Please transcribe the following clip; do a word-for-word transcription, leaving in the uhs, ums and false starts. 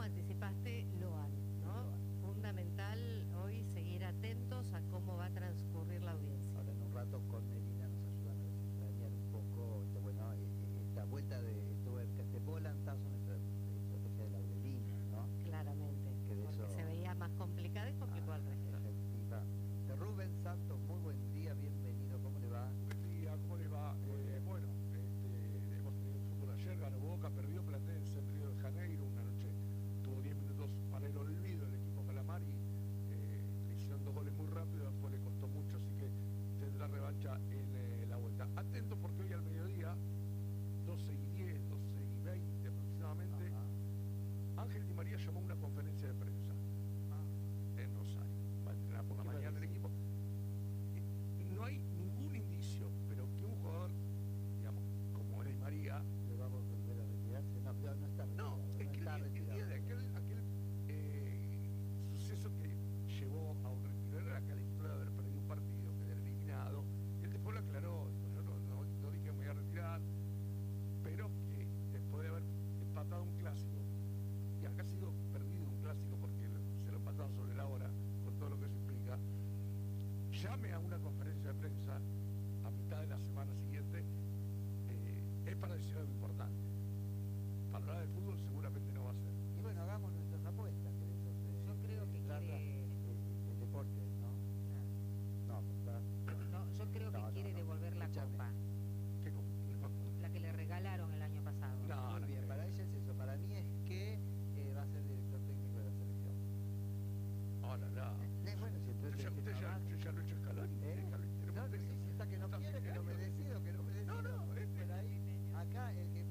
anticipaste, Loan, ¿no? Fundamental hoy seguir atentos a cómo va a transcurrir la audiencia. Ahora en un rato con Medina nos ayudan a desentrañar un poco este, bueno, esta vuelta de tuerca. Te puedo lanzar una estrategia de Laurelina, ¿no? Claramente, que de porque eso... se veía más complicada y complicó ah, al resto. Efectivamente. Rubén Santos, muy buen día, bienvenido, ¿cómo le va? Buen día, ¿cómo le va? Eh, bueno, este, hemos tenido fútbol ayer, ganó Boca, perdió Platense en Río de Janeiro, una noche tuvo diez minutos para el olvido el equipo Calamari, eh, le hicieron dos goles muy rápido, después le costó mucho, así que tendrá revancha en eh, la vuelta. Atento porque hoy al mediodía, doce y diez, doce y veinte aproximadamente, Ajá. Ángel Di María llamó a una conferencia de prensa ah. en Rosario, va a entrenar por la mañana el equipo. No hay ningún indicio, pero que un jugador, digamos, como es Di María... ¿Le vamos a volver a retirarse? No, no, no está retirado. No, es que no el, día, el día de aquel, aquel eh, suceso que llevó a un retiro era la calentura de haber perdido un partido, que era eliminado, y él después lo aclaró, dijo, yo no, no, no dije que me voy a retirar, pero que después de haber empatado un clásico, y acá ha sido perdido un clásico porque se lo empataron sobre la hora, con todo lo que eso implica, llame a una conferencia de prensa a mitad de la semana siguiente, eh, es para decir algo importante. Para hablar de fútbol seguramente no va a ser. Y bueno, hagamos nuestras apuestas, que de eso se, Yo creo que trata quiere... el, el deporte, ¿no? No, ¿verdad? No, yo creo que no, quiere no, no. devolver la Escuchame. copa, ¿Qué copa? la que le regalaron el año pasado. No, Muy no bien, creo. para ella es eso. Para mí es que eh, va a ser director técnico de la selección. Oh, la, la. Eh, bueno, si entonces... Usted, ya, usted ya, yo ya lo he hecho escalar. ¿Eh? No, no, sí, sí, está que no quiere, que no me decido, que no me decido. No, no, este, Pero ahí, acá el que